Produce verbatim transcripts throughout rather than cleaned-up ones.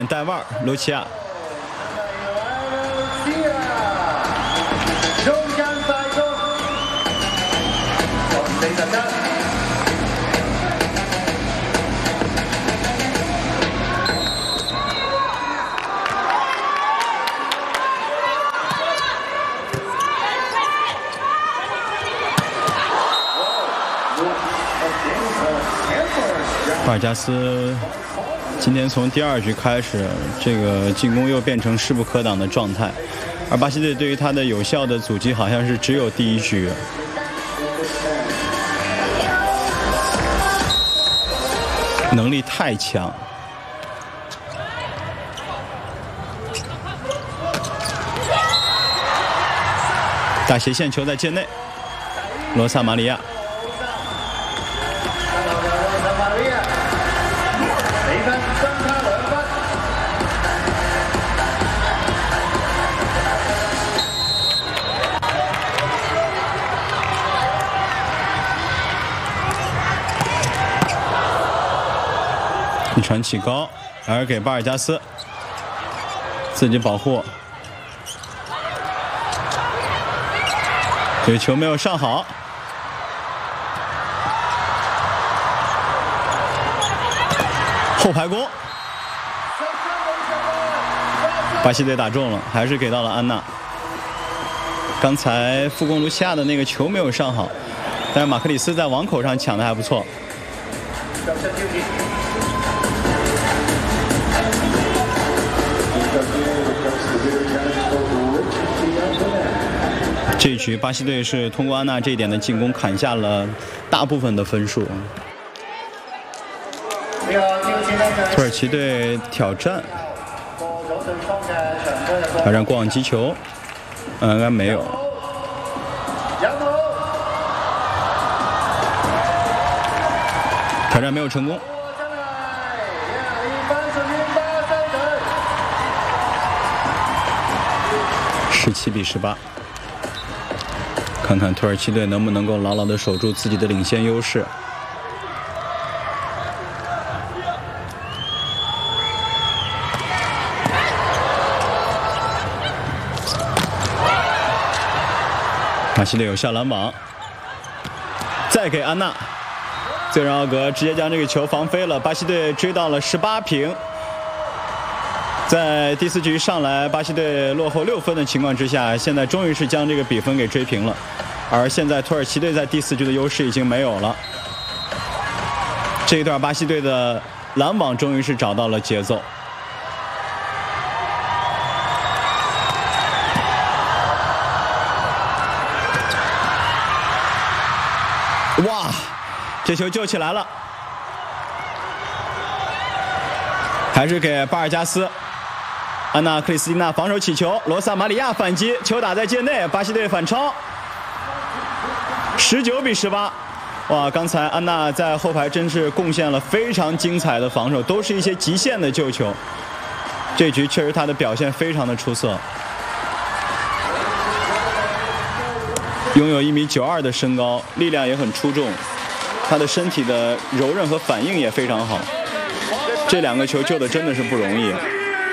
带腕，卢齐亚。巴尔加斯今天从第二局开始，这个进攻又变成势不可挡的状态，而巴西队对于他的有效的阻击好像是只有第一局。能力太强。大斜线球在界内，罗萨马里亚。一传起高，而给巴尔加斯，自己保护。这个球没有上好，后排攻，巴西队打中了，还是给到了安娜。刚才副攻卢西亚的那个球没有上好，但是马克里斯在网口上抢的还不错。这一局巴西队是通过安娜这一点的进攻砍下了大部分的分数。土耳其队挑战挑战过网击球，嗯，应该没有。挑战没有成功。十七比十八。看看土耳其队能不能够牢牢地守住自己的领先优势。巴西队有下篮网，再给安娜，最让奥格直接将这个球防飞了。巴西队追到了十八平。在第四局上来，巴西队落后六分的情况之下，现在终于是将这个比分给追平了。而现在土耳其队在第四局的优势已经没有了。这一段巴西队的拦网终于是找到了节奏。哇，这球救起来了，还是给巴尔加斯。安娜克里斯蒂娜防守起球，罗萨马里亚反击，球打在界内，巴西队反超，十九比十八。哇，刚才安娜在后排真是贡献了非常精彩的防守，都是一些极限的救球。这局确实她的表现非常的出色，拥有一米九二的身高，力量也很出众，她的身体的柔韧和反应也非常好。这两个球救的真的是不容易。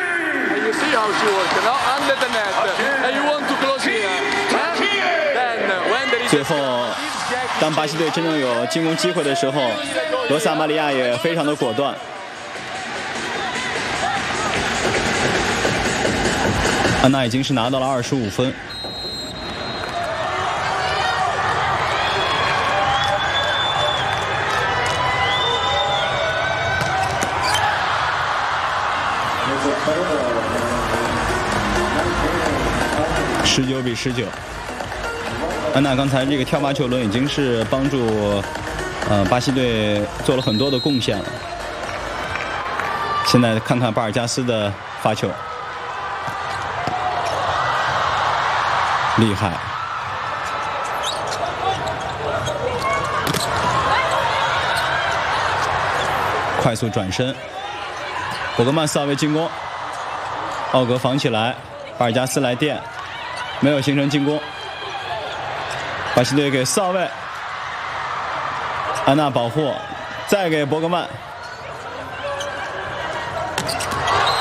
最后，当巴西队真正有进攻机会的时候，罗萨马里亚也非常的果断。安娜已经是拿到了二十五分。十九比十九，安娜刚才这个跳发球轮已经是帮助呃巴西队做了很多的贡献了。现在看看巴尔加斯的发球，厉害！快速转身，博格曼四号位进攻，奥格防起来，巴尔加斯来垫。没有形成进攻，巴西队给四号位，安娜保护，再给博格曼，